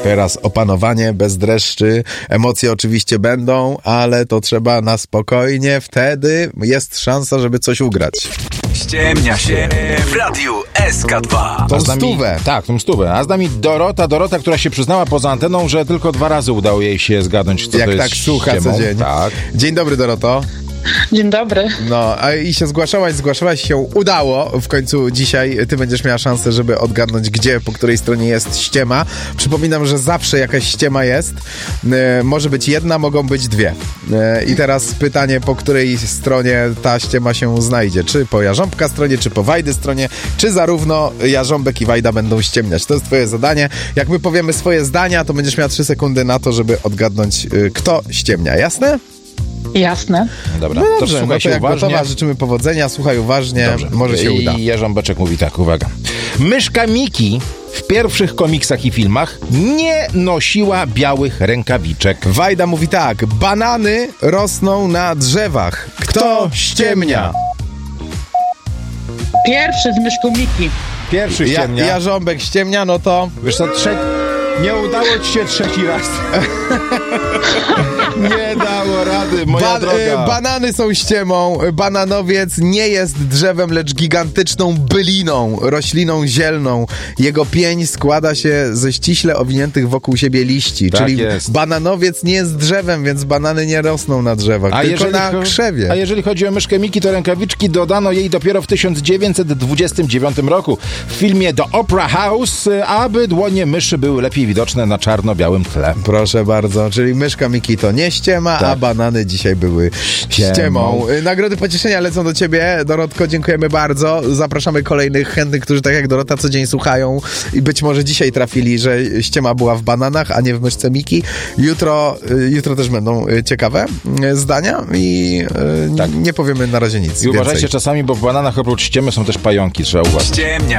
Teraz opanowanie, bez dreszczy. Emocje oczywiście będą, ale to trzeba na spokojnie. Wtedy jest szansa, żeby coś ugrać. Ściemnia się w Radiu SK2. Tą stówę. Tak, tą stówę. A z nami Dorota, która się przyznała poza anteną, że tylko 2 razy udało jej się zgadnąć, co Jak to jest tak słucha ściemą. codziennie. Tak. Dzień dobry, Doroto. Dzień dobry. No, a i się zgłaszałaś, się udało. W końcu dzisiaj ty będziesz miała szansę, żeby odgadnąć, gdzie, po której stronie jest ściema. Przypominam, że zawsze jakaś ściema jest. Może być jedna, mogą być 2. I teraz pytanie, po której stronie ta ściema się znajdzie. Czy po Jarząbka stronie, czy po Wajdy stronie, czy zarówno Jarząbek i Wajda będą ściemniać. To jest twoje zadanie. Jak my powiemy swoje zdania, to będziesz miała 3 sekundy na to, żeby odgadnąć, kto ściemnia. Jasne? Jasne. Dobra, No dobrze, to słuchaj się jak uważnie. gotowa, życzymy powodzenia, słuchaj uważnie, Dobrze. może się uda. I Jarząbeczek mówi tak, uwaga. Myszka Miki w pierwszych komiksach i filmach nie nosiła białych rękawiczek. Wajda mówi tak, banany rosną na drzewach. Kto ściemnia? Pierwszy z myszką Miki. Pierwszy ściemnia. Jarząbek ściemnia, no to... Wiesz co, nie udało ci się 3. raz. Nie dało rady, moja droga. Banany są ściemą. Bananowiec nie jest drzewem, lecz gigantyczną byliną, rośliną zielną. Jego pień składa się ze ściśle owiniętych wokół siebie liści. Tak czyli jest. bananowiec nie jest drzewem, więc banany nie rosną na drzewach, tylko na krzewie. A jeżeli chodzi o myszkę Miki, to rękawiczki dodano jej dopiero w 1929 roku w filmie The Opera House, aby dłonie myszy były lepiej widoczne na czarno-białym tle. Proszę bardzo, czyli myszka Miki to nie ściema, Tak. a banany dzisiaj były ściemą. Nagrody pocieszenia lecą do ciebie, Dorotko, dziękujemy bardzo. Zapraszamy kolejnych chętnych, którzy tak jak Dorota co dzień słuchają i być może dzisiaj trafili, że ściema była w bananach, a nie w myszce Miki. Jutro też będą ciekawe zdania i Tak. nie powiemy na razie nic. I uważajcie więcej. czasami, bo w bananach oprócz ściemy są też pająki, trzeba uważać. Ściemnia